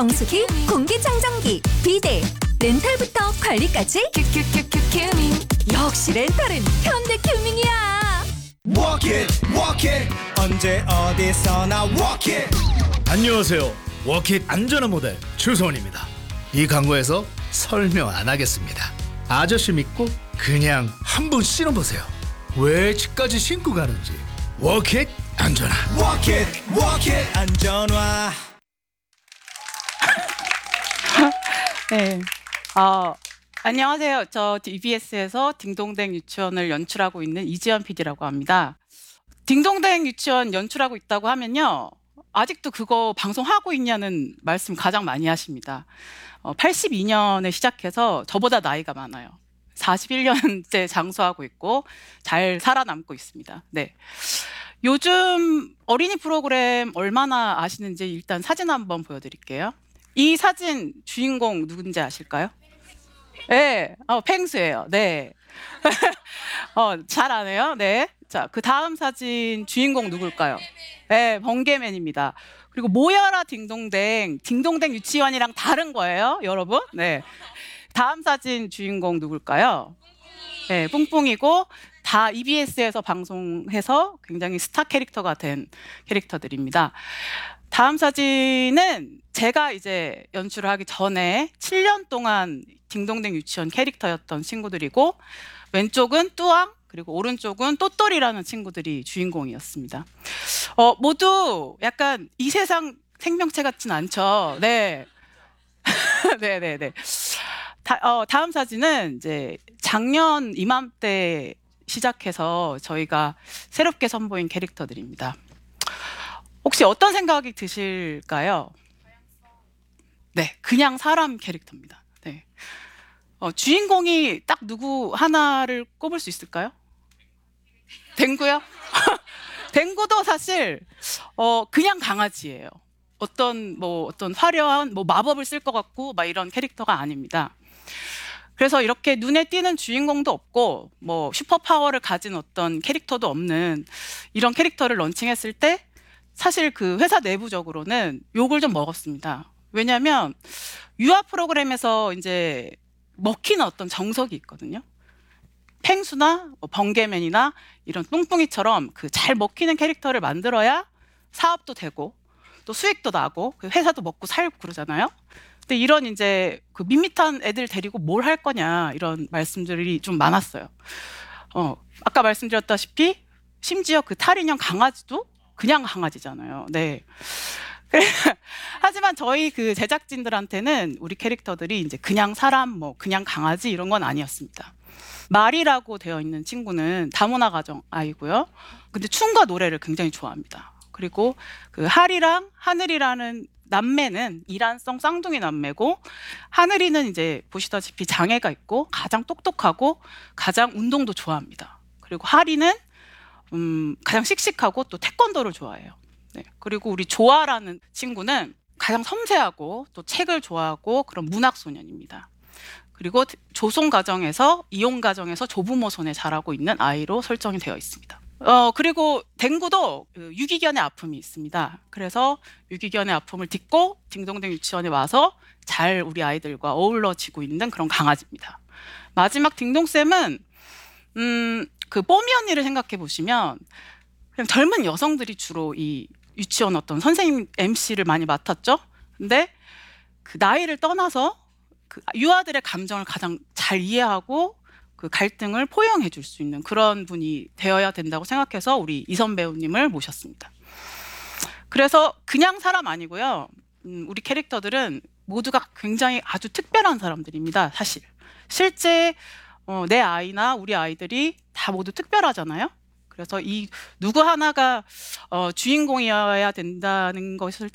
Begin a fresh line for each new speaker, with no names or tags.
정수기, 공기청정기, 비데, 렌탈부터 관리까지 큐큐큐큐 큐밍. 역시 렌탈은 현대큐밍이야.
Walk it 언제 어디서나 walk it.
안녕하세요. 워킷 안전한 모델 추소원입니다. 이 광고에서 설명 안 하겠습니다. 아저씨 믿고 그냥 한번 신어보세요. 왜 집까지 신고 가는지. 워킷 안전한.
Walk it 안전화.
네. 안녕하세요. 저 EBS에서 딩동댕 유치원을 연출하고 있는 이지연 PD라고 합니다. 딩동댕 유치원 연출하고 있다고 하면요. 아직도 그거 방송하고 있냐는 말씀 가장 많이 하십니다. 82년에 시작해서 저보다 나이가 많아요. 41년째 장수하고 있고 잘 살아남고 있습니다. 네. 요즘 어린이 프로그램 얼마나 아시는지 일단 사진 한번 보여드릴게요. 이 사진 주인공 누군지 아실까요? 네, 펭수예요. 네. 잘 아네요. 네. 자, 그 다음 사진 주인공 누굴까요? 네, 번개맨입니다. 그리고 모여라 딩동댕, 딩동댕 유치원이랑 다른 거예요, 여러분. 네. 다음 사진 주인공 누굴까요? 네, 뿡뿡이고 다 EBS에서 방송해서 굉장히 스타 캐릭터가 된 캐릭터들입니다. 다음 사진은 제가 이제 연출을 하기 전에 7년 동안 딩동댕 유치원 캐릭터였던 친구들이고, 왼쪽은 뚜앙, 그리고 오른쪽은 또똘이라는 친구들이 주인공이었습니다. 모두 약간 이 세상 생명체 같진 않죠. 네. 네네네. 다음 사진은 이제 작년 이맘때 시작해서 저희가 새롭게 선보인 캐릭터들입니다. 혹시 어떤 생각이 드실까요? 네, 그냥 사람 캐릭터입니다. 네. 주인공이 딱 누구 하나를 꼽을 수 있을까요? 댕구요? 댕구도 사실 그냥 강아지예요. 어떤 화려한 마법을 쓸 것 같고 막 이런 캐릭터가 아닙니다. 그래서 이렇게 눈에 띄는 주인공도 없고 슈퍼 파워를 가진 어떤 캐릭터도 없는 이런 캐릭터를 런칭했을 때 사실 그 회사 내부적으로는 욕을 좀 먹었습니다. 왜냐하면 유아 프로그램에서 이제 먹히는 어떤 정석이 있거든요. 펭수나 번개맨이나 이런 뿡뿡이처럼 그 잘 먹히는 캐릭터를 만들어야 사업도 되고 또 수익도 나고 그 회사도 먹고 살고 그러잖아요. 근데 이런 이제 그 밋밋한 애들 데리고 뭘 할 거냐 이런 말씀들이 좀 많았어요. 아까 말씀드렸다시피 심지어 그 탈인형 강아지도 그냥 강아지잖아요. 네. 하지만 저희 그 제작진들한테는 우리 캐릭터들이 이제 그냥 사람, 그냥 강아지 이런 건 아니었습니다. 말이라고 되어 있는 친구는 다문화 가정 아이고요. 근데 춤과 노래를 굉장히 좋아합니다. 그리고 그 하리랑 하늘이라는 남매는 이란성 쌍둥이 남매고, 하늘이는 이제 보시다시피 장애가 있고 가장 똑똑하고 가장 운동도 좋아합니다. 그리고 하리는 가장 씩씩하고 또 태권도를 좋아해요. 네. 그리고 우리 조아라는 친구는 가장 섬세하고 또 책을 좋아하고 그런 문학 소년입니다. 그리고 조송 가정에서 이혼 가정에서 조부모 손에 자라고 있는 아이로 설정이 되어 있습니다. 그리고 댕구도 유기견의 아픔이 있습니다. 그래서 유기견의 아픔을 딛고 딩동댕 유치원에 와서 잘 우리 아이들과 어우러지고 있는 그런 강아지입니다. 마지막 딩동쌤은 그 뽀미 언니를 생각해 보시면 그냥 젊은 여성들이 주로 이 유치원 어떤 선생님 MC를 많이 맡았죠. 근데 그 나이를 떠나서 그 유아들의 감정을 가장 잘 이해하고 그 갈등을 포용해 줄 수 있는 그런 분이 되어야 된다고 생각해서 우리 이선 배우님을 모셨습니다. 그래서 그냥 사람 아니고요. 우리 캐릭터들은 모두가 굉장히 아주 특별한 사람들입니다. 사실 실제 내 아이나 우리 아이들이 다 모두 특별하잖아요. 그래서 이 누구 하나가 주인공이어야 된다는 것을